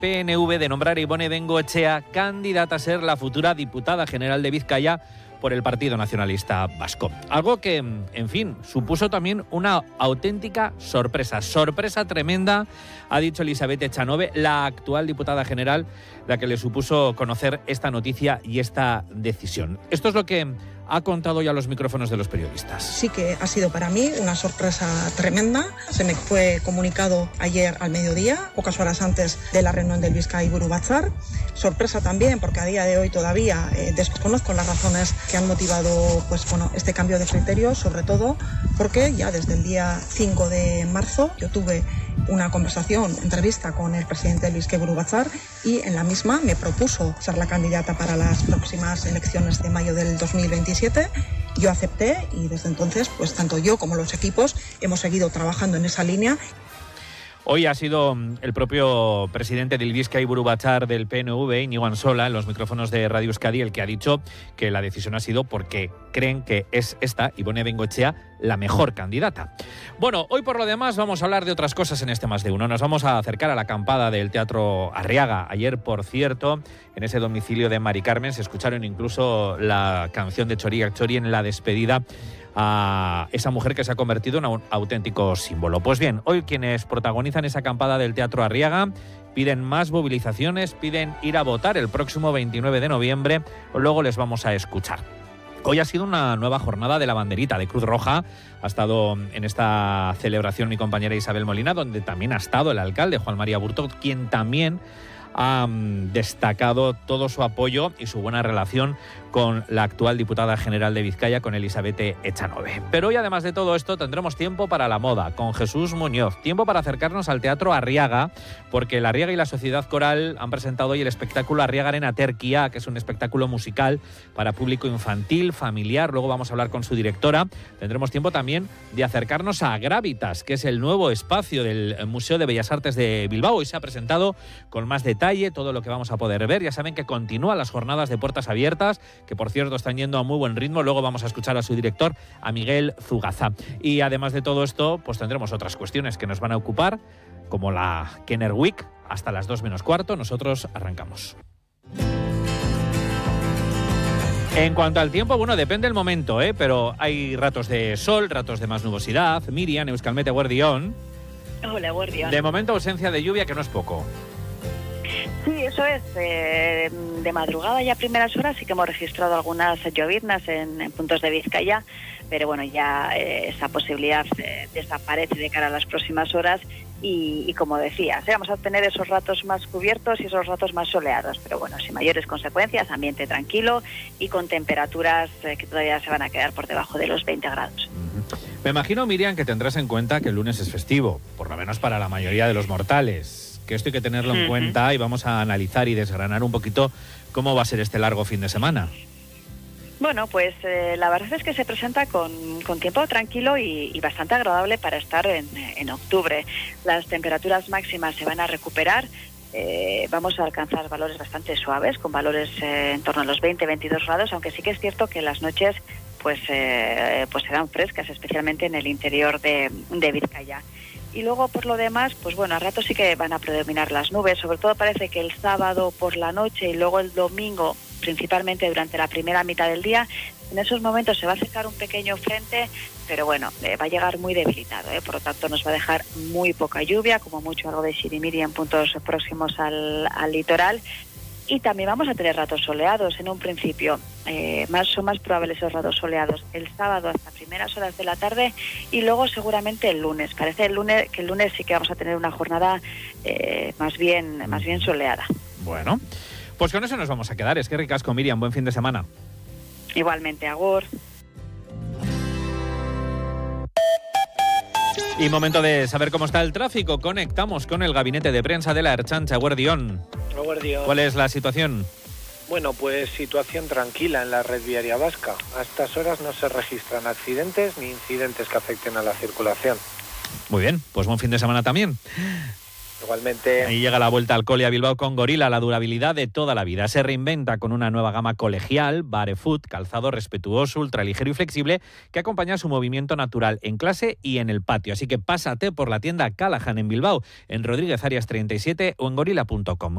PNV de nombrar a Ibone Bengoechea candidata a ser la futura diputada general de Vizcaya por el Partido Nacionalista Vasco. Algo que, en fin, supuso también una auténtica sorpresa tremenda, ha dicho Elisabeth Echanove, la actual diputada general, la que le supuso conocer esta noticia y esta decisión. Esto es lo que ha contado ya los micrófonos de los periodistas. Sí que ha sido para mí una sorpresa tremenda. Se me fue comunicado ayer al mediodía, pocas horas antes de la reunión del Bizkai Buru Batzar. Sorpresa también porque a día de hoy todavía desconozco las razones que han motivado este cambio de criterio, sobre todo porque ya desde el día 5 de marzo yo tuve una entrevista con el presidente del Bizkai Buru Batzar y en la misma me propuso ser la candidata para las próximas elecciones de mayo del 2027. Yo acepté y desde entonces, pues tanto yo como los equipos hemos seguido trabajando en esa línea. Hoy ha sido el propio presidente del Bizkai Buru Batzar del PNV, Íñigo Ansola, en los micrófonos de Radio Euskadi, el que ha dicho que la decisión ha sido porque creen que es esta, Ibone Bengoechea, la mejor candidata. Bueno, hoy por lo demás vamos a hablar de otras cosas en este Más de Uno. Nos vamos a acercar a la acampada del Teatro Arriaga. Ayer, por cierto, en ese domicilio de Mari Carmen se escucharon incluso la canción de Txoriak Txori en la despedida a esa mujer que se ha convertido en un auténtico símbolo. Pues bien, hoy quienes protagonizan esa acampada del Teatro Arriaga piden más movilizaciones, piden ir a votar el próximo 29 de noviembre, luego les vamos a escuchar. Hoy ha sido una nueva jornada de la banderita de Cruz Roja. Ha estado en esta celebración mi compañera Isabel Molina, donde también ha estado el alcalde Juan María Burto, quien también ha destacado todo su apoyo y su buena relación con la actual diputada general de Vizcaya, con Elisabeth Echanove. Pero hoy, además de todo esto, tendremos tiempo para la moda, con Jesús Muñoz, tiempo para acercarnos al Teatro Arriaga, porque la Arriaga y la Sociedad Coral han presentado hoy el espectáculo Arriagaren Aterkia, que es un espectáculo musical para público infantil, familiar. Luego vamos a hablar con su directora. Tendremos tiempo también de acercarnos a Gravitas, que es el nuevo espacio del Museo de Bellas Artes de Bilbao. Hoy se ha presentado con más detalle todo lo que vamos a poder ver. Ya saben que continúan las jornadas de puertas abiertas, que por cierto están yendo a muy buen ritmo. Luego vamos a escuchar a su director, a Miguel Zugaza. Y además de todo esto, pues tendremos otras cuestiones que nos van a ocupar, como la Kenner Week, hasta las 2 menos cuarto. Nosotros arrancamos. En cuanto al tiempo, bueno, depende del momento, pero hay ratos de sol, ratos de más nubosidad. Miriam, Euskalmete, Guardión. Hola, Guardión. De momento, ausencia de lluvia, que no es poco. Sí, eso es. De madrugada ya a primeras horas sí que hemos registrado algunas lloviznas en puntos de Vizcaya, pero bueno, ya esa posibilidad desaparece de cara a las próximas horas y como decías, vamos a tener esos ratos más cubiertos y esos ratos más soleados, pero bueno, sin mayores consecuencias, ambiente tranquilo y con temperaturas que todavía se van a quedar por debajo de los 20 grados. Me imagino, Miriam, que tendrás en cuenta que el lunes es festivo, por lo menos para la mayoría de los mortales. Que esto hay que tenerlo en cuenta y vamos a analizar y desgranar un poquito cómo va a ser este largo fin de semana. Bueno, pues la verdad es que se presenta con tiempo tranquilo y bastante agradable para estar en octubre. Las temperaturas máximas se van a recuperar. Vamos a alcanzar valores bastante suaves, con valores en torno a los 20-22 grados, aunque sí que es cierto que las noches pues serán frescas, especialmente en el interior de Vizcaya. Y luego, por lo demás, pues bueno, a ratos sí que van a predominar las nubes. Sobre todo parece que el sábado por la noche y luego el domingo, principalmente durante la primera mitad del día, en esos momentos se va a acercar un pequeño frente, pero bueno, va a llegar muy debilitado, por lo tanto nos va a dejar muy poca lluvia, como mucho algo de sirimiri en puntos próximos al litoral. Y también vamos a tener ratos soleados en un principio. Son más probables esos ratos soleados el sábado hasta primeras horas de la tarde y luego seguramente el lunes. Parece que el lunes sí que vamos a tener una jornada más bien soleada. Bueno, pues con eso nos vamos a quedar. Es que ricasco, Miriam. Buen fin de semana. Igualmente, agur. Y momento de saber cómo está el tráfico. Conectamos con el gabinete de prensa de la Ertzaintza. Guardión. ¿Cuál es la situación? Bueno, pues situación tranquila en la red viaria vasca. A estas horas no se registran accidentes ni incidentes que afecten a la circulación. Muy bien, pues buen fin de semana también. Igualmente. Ahí llega la vuelta al cole a Bilbao con Gorila, la durabilidad de toda la vida. Se reinventa con una nueva gama colegial, barefoot, calzado respetuoso, ultraligero y flexible, que acompaña su movimiento natural en clase y en el patio. Así que pásate por la tienda Callahan en Bilbao, en Rodríguez Arias 37 o en gorila.com.